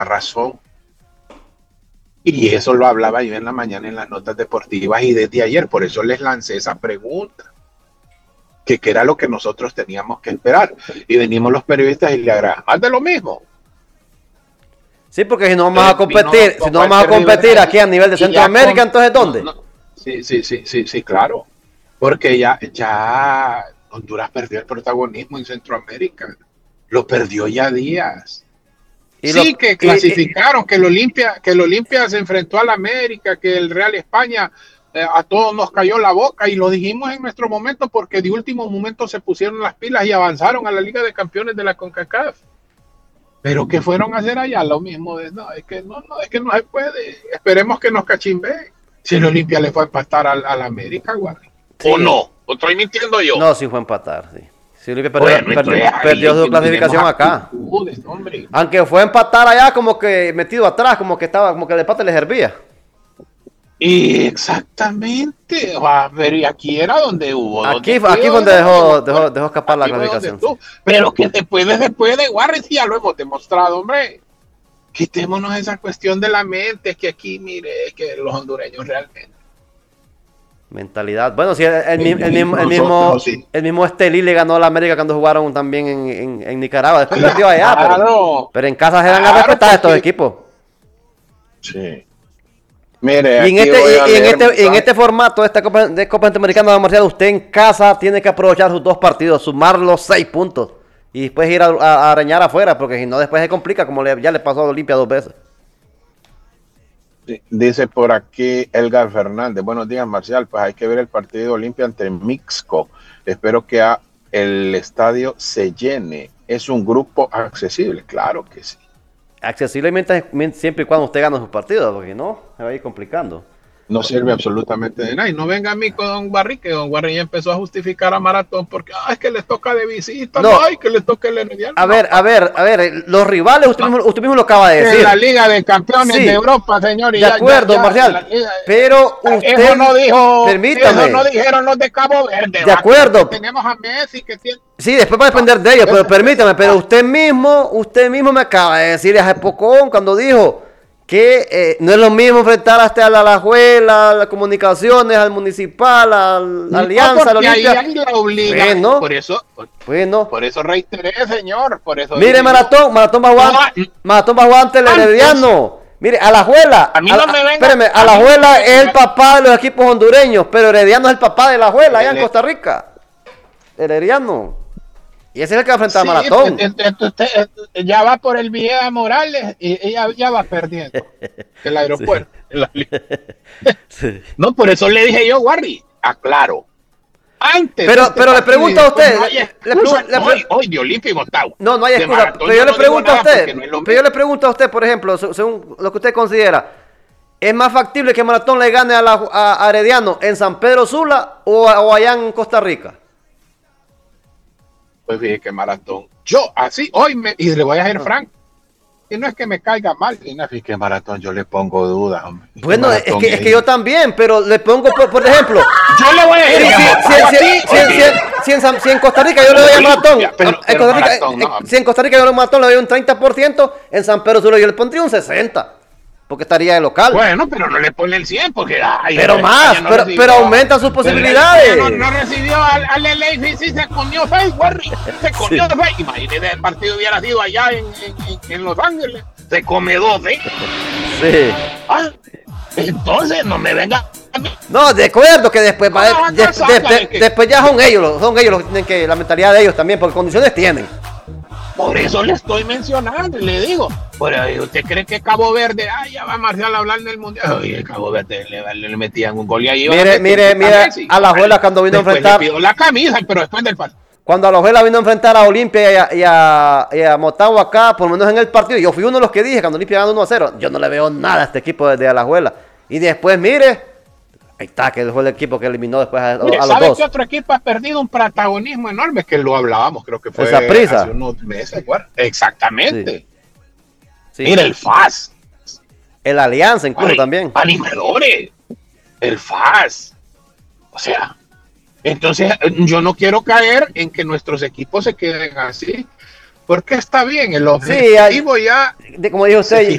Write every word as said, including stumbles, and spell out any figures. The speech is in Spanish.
razón. Y eso lo hablaba yo en la mañana en las notas deportivas y desde ayer, por eso les lancé esa pregunta, que, que era lo que nosotros teníamos que esperar. Y venimos los periodistas y le agradamos más de lo mismo. Sí, porque si no vamos a competir, si no vamos a competir aquí a nivel de Centroamérica, entonces ¿dónde? No, no. Sí, sí, sí, sí, sí, claro. Porque ya, ya Honduras perdió el protagonismo en Centroamérica. Lo perdió ya Díaz. Sí, lo, que clasificaron, y, y, que el Olimpia, que el Olimpia se enfrentó al América, que el Real España eh, a todos nos cayó la boca, y lo dijimos en nuestro momento porque de último momento se pusieron las pilas y avanzaron a la Liga de Campeones de la CONCACAF. Pero ¿qué fueron a hacer allá? Lo mismo de, no, es que no, no, es que no se puede. Esperemos que nos cachimbe. Si el Olimpia le fue a empatar al, al América, Guardi. Sí. ¿O no? ¿O estoy mintiendo yo? No, sí fue a empatar, sí. Sí, perdió, bueno, perdió, perdió su clasificación acá. Actitudes, aunque fue a empatar allá como que metido atrás, como que estaba, como que el empate le servía. Y exactamente, a ver, y aquí era donde hubo. Aquí, donde aquí fue donde dejó, dejó, dejó escapar la clasificación. Pero que después de después de Warren, sí, ya lo hemos demostrado, hombre. Quitémonos esa cuestión de la mente, es que aquí, mire, es que los hondureños realmente. Mentalidad. Bueno, sí, el, el, el, el mismo, el mismo, sí. el mismo Estelí le ganó a la América cuando jugaron también en, en, en Nicaragua. Después metió allá, claro, pero, pero en casa se dan claro, a respetar a estos equipos. Sí. Mire, y en este, y, y en, este, en este formato de esta Copa, de Copa Centroamericana, Marcial, usted en casa tiene que aprovechar sus dos partidos, sumar los seis puntos y después ir a, a, a arañar afuera, porque si no después se complica, como le, ya le pasó a Olimpia dos veces. Dice por aquí Elgar Fernández, buenos días Marcial, pues hay que ver el partido de Olimpia ante Mixco, espero que a el estadio se llene, es un grupo accesible, claro que sí. Accesiblemente siempre y cuando usted gane sus partidos, porque no, se va a ir complicando. No sirve absolutamente de nada. Y no venga a mí con Don Barry, que Don Barry ya empezó a justificar a Maratón porque ah, es que les toca de visita, no, no, ay, que les toca el Herediano. A ver, a ver, a ver, los rivales, usted, no. mismo, usted mismo lo acaba de decir. En la Liga de Campeones sí, de Europa, señor. Y de acuerdo, ya, ya, Marcial, Liga, pero usted... Eso no dijo, permítame. Eso no dijeron los de Cabo Verde. De acuerdo. Tenemos a Messi que tiene... Sí, después va a depender de ellos, pero permítame, pero usted mismo, usted mismo me acaba de decir hace poco cuando dijo... que eh, no es lo mismo enfrentar hasta a la Alajuela, a las comunicaciones, al municipal, al no, Alianza, a la Olimpia. Ahí la obliga. Bueno, por eso, por, bueno. por eso reiteré, señor. Por eso mire, Maratón, Maratón va a jugar, no, Maratón va a jugar ante el Herediano. Mire, Alajuela, a mí no a, me venga, espérame, Alajuela es el papá de los equipos hondureños, pero Herediano es el papá de Alajuela allá en Costa Rica. Herediano. Y ese es el que va a enfrentar sí, a Maratón. Usted, usted, usted ya va por el Villegas Morales y ella ya va perdiendo el aeropuerto. Sí. Sí. No, por eso le dije yo, Warry, aclaro. Antes. Pero, este pero le pregunto a usted. No le, excusa, le, hoy, hoy de Olimpia y Motagua. No, no hay excusa. Pero yo le pregunto a usted. No pero yo le pregunto a usted, por ejemplo, según lo que usted considera, ¿es más factible que Maratón le gane a, la, a Herediano en San Pedro Sula o, o allá en Costa Rica? Pues dije que Maratón, yo así hoy me, y le voy a hacer no. Frank, y no es que me caiga mal, y no es que Maratón yo le pongo dudas, hombre. Bueno, es que, es, es que yo también, pero le pongo, por, por ejemplo, yo le voy a decir, si en Costa Rica yo le doy a Maratón, pero, en Costa Rica, Maratón no. si en Costa Rica yo le doy a Maratón le doy un treinta por ciento, en San Pedro Sula yo le pondría un sesenta por ciento. Porque estaría de local. Bueno, pero no le pone el cien porque... Ay, pero ay, más, no pero, pero aumenta sus posibilidades. No, no recibió al, al L A, sí, sí, se comió seis, Warry. Se comió sí. seis. Imagínese, el partido hubiera sido allá en, en, en Los Ángeles. Se come dos, ¿eh? Sí. Ah, entonces, no me venga... No, de acuerdo que después... Va, no, de, de, de, que... Después ya son ellos, son ellos los que tienen que... La mentalidad de ellos también, porque condiciones tienen. Por eso le estoy mencionando y le digo, por ahí, ¿usted cree que Cabo Verde, ay, ya va Marcial a hablar del Mundial? Oye, Cabo Verde le, le, le metían un gol y ahí mire, mire, mire, a la Alajuela cuando vino después a enfrentar... le pidió la camisa, pero después del partido. Cuando Alajuela vino a enfrentar a Olimpia y a, y, a, y a Motagua acá, por lo menos en el partido, yo fui uno de los que dije, cuando Olimpia ganó uno a cero, yo no le veo nada a este equipo de, de Alajuela. Y después, mire... Ahí está, que fue el equipo que eliminó después a, Mire, a los ¿sabe dos. qué otro equipo ha perdido un protagonismo enorme? Que lo hablábamos, creo que fue Esa prisa. hace unos meses. Exactamente. Sí. Sí. Mira, el F A S. El Alianza incluso Ay, también. Animadores. El F A S. O sea, entonces yo no quiero caer en que nuestros equipos se queden así. Porque está bien, el objetivo sí, ya... De, como dijo usted,